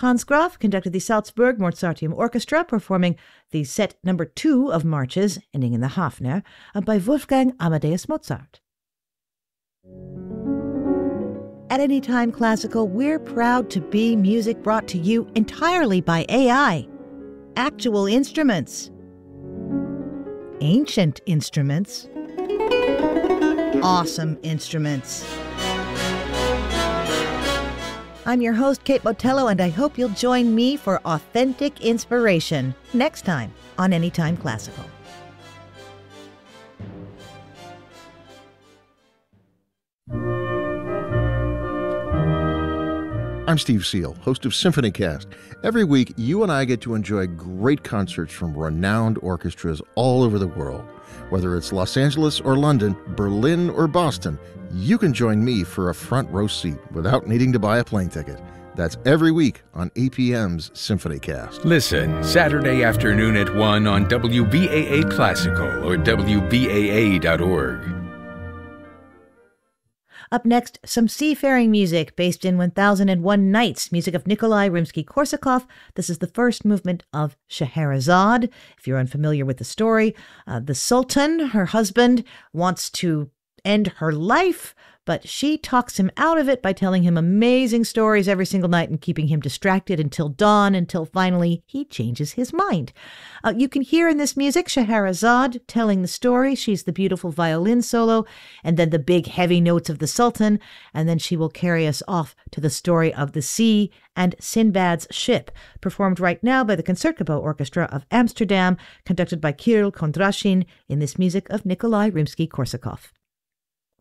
Hans Graf conducted the Salzburg Mozarteum Orchestra, performing the set number 2 of marches, ending in the Hafner, by Wolfgang Amadeus Mozart. At Anytime Classical, we're proud to be music brought to you entirely by AI. Actual instruments. Ancient instruments. Awesome instruments. I'm your host, Kate Botello, and I hope you'll join me for authentic inspiration next time on Anytime Classical. I'm Steve Seal, host of SymphonyCast. Every week, you and I get to enjoy great concerts from renowned orchestras all over the world. Whether it's Los Angeles or London, Berlin or Boston, you can join me for a front row seat without needing to buy a plane ticket. That's every week on APM's SymphonyCast. Listen Saturday afternoon at 1 on WBAA Classical or WBAA.org. Up next, some seafaring music based in 1001 Nights, music of Nikolai Rimsky-Korsakov. This is the first movement of Scheherazade. If you're unfamiliar with the story, the Sultan, her husband, wants to end her life, but she talks him out of it by telling him amazing stories every single night and keeping him distracted until dawn, until finally he changes his mind. You can hear in this music Scheherazade telling the story. She's the beautiful violin solo, and then the big heavy notes of the Sultan, and then she will carry us off to the story of the sea and Sinbad's ship, performed right now by the Concertgebouw Orchestra of Amsterdam, conducted by Kirill Kondrashin in this music of Nikolai Rimsky-Korsakov.